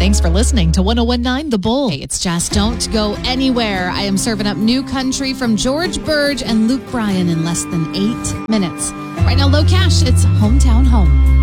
Thanks for listening to 1019 The Bull. Hey, it's Jess. Don't go anywhere. I am serving up new country from George Burge and Luke Bryan in less than 8 minutes. Right now, Low Cash, it's Hometown Home.